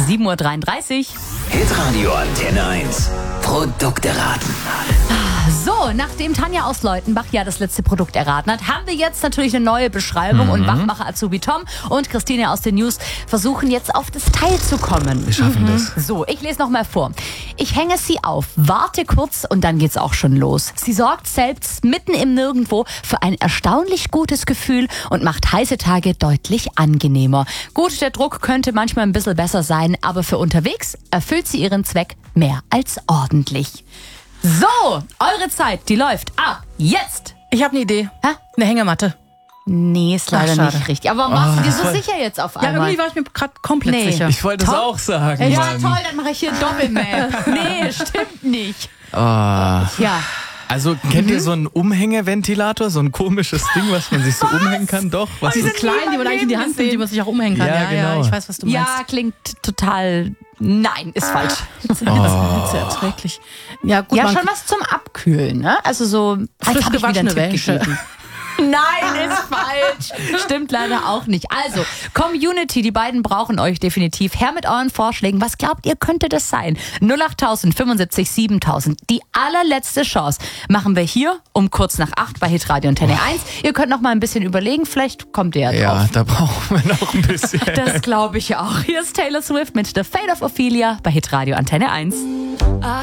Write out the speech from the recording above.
7.33 Uhr. Hitradio Antenne 1. Produkte raten. So, nachdem Tanja aus Leutenbach ja das letzte Produkt erraten hat, haben wir jetzt natürlich eine neue Beschreibung und Wachmacher Azubi Tom und Christine aus den News versuchen jetzt auf das Teil zu kommen. Wir schaffen das. So, ich lese nochmal vor. Ich hänge sie auf, warte kurz und dann geht's auch schon los. Sie sorgt selbst mitten im Nirgendwo für ein erstaunlich gutes Gefühl und macht heiße Tage deutlich angenehmer. Gut, der Druck könnte manchmal ein bisschen besser sein, aber für unterwegs erfüllt sie ihren Zweck mehr als ordentlich. So, eure Zeit, die läuft ab jetzt. Ich habe eine Idee. Hä? Eine Hängematte. Nee, ist leider schade. nicht richtig. Aber warum machst du dir so sicher jetzt auf Ja, einmal? irgendwie war ich mir gerade komplett Nee. sicher. Ich wollte es auch sagen. Ja, Mann. toll, dann mache ich hier Doppelmap. Nee, stimmt nicht. Ah. Ja. Also kennt ihr so einen Umhängeventilator? So ein komisches Ding, was man sich so umhängen kann? Doch. Was Diese ist kleinen, die man eigentlich in die Hand nimmt, die man sich auch umhängen kann. Ja, genau. Ich weiß, was du meinst. Ja, klingt total... Nein, ist falsch. Das ist sehr erträglich. Ja, gut, Ja, man schon was zum Abkühlen, ne? Also so... frisch Jetzt hab ich wieder einen gewaschene Tipp Wäsche. gegeben. Nein, ist falsch. Stimmt leider auch nicht. Also, Community, die beiden brauchen euch definitiv. Her mit euren Vorschlägen. Was glaubt ihr, könnte das sein? 08000 75 7000. Die allerletzte Chance machen wir hier um kurz nach 8 bei Hitradio Antenne 1. Ihr könnt noch mal ein bisschen überlegen. Vielleicht kommt ihr ja drauf. Ja, da brauchen wir noch ein bisschen. Das glaube ich auch. Hier ist Taylor Swift mit The Fate of Ophelia bei Hitradio Antenne 1.